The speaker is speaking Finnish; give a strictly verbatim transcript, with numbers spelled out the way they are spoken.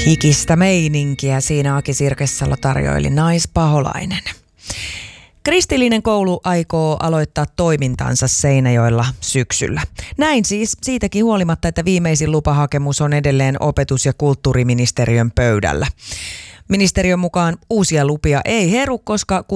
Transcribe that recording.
Hikistä meininkiä siinä Aki Sirkessalo tarjoili Naispaholainen. Kristillinen koulu aikoo aloittaa toimintansa Seinäjoella syksyllä. Näin siis siitäkin huolimatta, että viimeisin lupahakemus on edelleen opetus- ja kulttuuriministeriön pöydällä. Ministeriön mukaan uusia lupia ei heru, koska